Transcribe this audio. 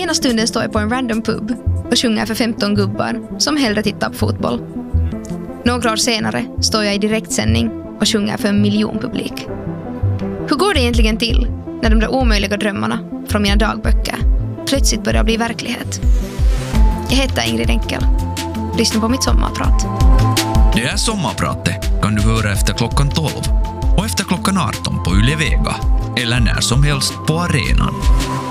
Ena stunden står jag på en random pub och sjunger för 15 gubbar som hellre tittar på fotboll. Några år senare står jag i direktsändning och sjunger för 1 miljon publik. Hur går det egentligen till när de där omöjliga drömmarna från mina dagböcker plötsligt börjar bli verklighet? Jag heter Ingrid Enkel. Lyssna på mitt sommarprat. Det här sommarpratet kan du höra efter klockan 12 och efter klockan 18 på Yle Vega eller när som helst på arenan.